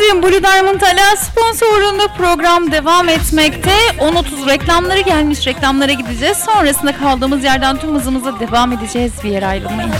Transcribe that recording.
Efendim Blue Diamond Ala sponsorluğunda program devam etmekte. 10.30 reklamları gelmiş. Reklamlara gideceğiz. Sonrasında kaldığımız yerden tüm hızımıza devam edeceğiz. Bir yere ayrılmayın.